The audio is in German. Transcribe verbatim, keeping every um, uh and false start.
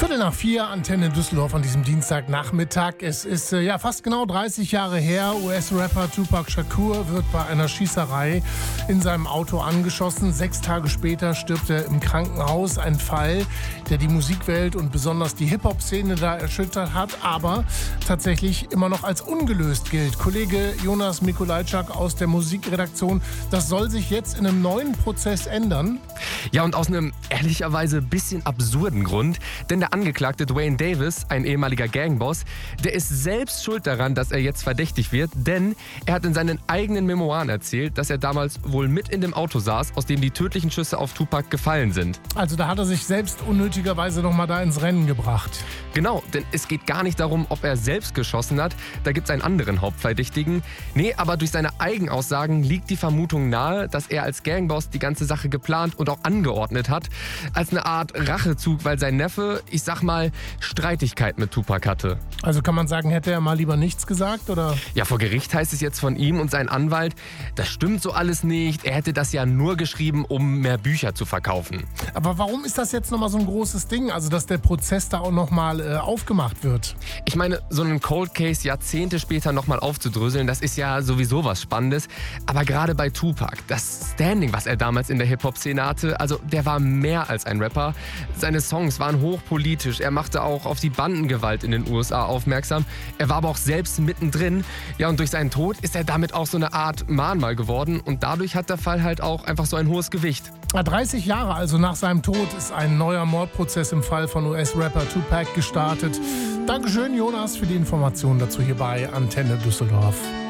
Viertel nach vier, Antenne Düsseldorf an diesem Dienstagnachmittag. Es ist äh, ja fast genau dreißig Jahre her. U S-Rapper Tupac Shakur wird bei einer Schießerei in seinem Auto angeschossen. Sechs Tage später stirbt er im Krankenhaus. Ein Fall, der die Musikwelt und besonders die Hip-Hop-Szene da erschüttert hat, aber tatsächlich immer noch als ungelöst gilt. Kollege Jonas Mikulajczak aus der Musikredaktion, das soll sich jetzt in einem neuen Prozess ändern. Ja, und aus einem ehrlicherweise bisschen absurden Grund. Denn der Angeklagte Dwayne Davis, ein ehemaliger Gangboss, der ist selbst schuld daran, dass er jetzt verdächtig wird. Denn er hat in seinen eigenen Memoiren erzählt, dass er damals wohl mit in dem Auto saß, aus dem die tödlichen Schüsse auf Tupac gefallen sind. Also da hat er sich selbst unnötigerweise noch mal da ins Rennen gebracht. Genau, denn es geht gar nicht darum, ob er selbst geschossen hat. Da gibt es einen anderen Hauptverdächtigen. Nee, aber durch seine Eigenaussagen liegt die Vermutung nahe, dass er als Gangboss die ganze Sache geplant und auch angeordnet hat. Als eine Art Rachezug, weil sein Neffe, ich sag mal, Streitigkeit mit Tupac hatte. Also kann man sagen, hätte er mal lieber nichts gesagt, oder? Ja, vor Gericht heißt es jetzt von ihm und seinem Anwalt, das stimmt so alles nicht. Er hätte das ja nur geschrieben, um mehr Bücher zu verkaufen. Aber warum ist das jetzt nochmal so ein großes Ding, also dass der Prozess da auch nochmal äh, aufgemacht wird? Ich meine, so einen Cold Case Jahrzehnte später nochmal aufzudröseln, das ist ja sowieso was Spannendes. Aber gerade bei Tupac, das Standing, was er damals in der Hip-Hop-Szene hatte, also der war mehr als ein Rapper. Seine Songs waren hochpolitisch, er machte auch auf die Bandengewalt in den U S A aufmerksam. Er war aber auch selbst mittendrin. Ja, und durch seinen Tod ist er damit auch so eine Art Mahnmal geworden. Und dadurch hat der Fall halt auch einfach so ein hohes Gewicht. dreißig Jahre also nach seinem Tod ist ein neuer Mordprozess im Fall von U S-Rapper Tupac gestartet. Dankeschön, Jonas, für die Informationen dazu hier bei Antenne Düsseldorf.